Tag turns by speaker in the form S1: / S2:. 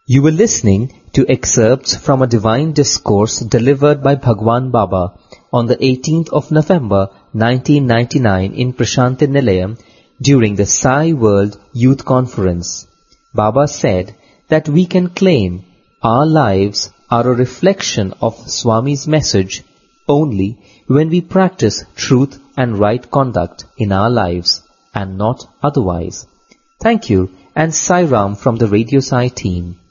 S1: You were listening to excerpts from a divine discourse delivered by Bhagwan Baba on the 18th of November 1999 in Prashanti Nilayam during the Sai World Youth Conference. Baba said that we can claim our lives are a reflection of Swami's message only when we practice truth and right conduct in our lives and not otherwise. Thank you and Sai Ram from the Radio Sai team.